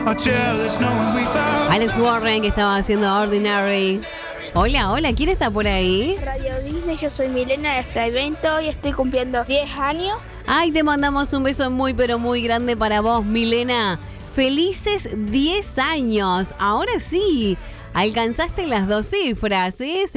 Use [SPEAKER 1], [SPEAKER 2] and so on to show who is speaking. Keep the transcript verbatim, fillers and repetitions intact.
[SPEAKER 1] Alex Warren, que estaba haciendo Ordinary. Hola, hola, ¿quién está por ahí?
[SPEAKER 2] Radio Disney, yo soy Milena de Fragmento y estoy cumpliendo diez años.
[SPEAKER 1] Ay, te mandamos un beso muy, pero muy grande para vos, Milena. Felices diez años. Ahora sí, alcanzaste las dos cifras, ¿eh?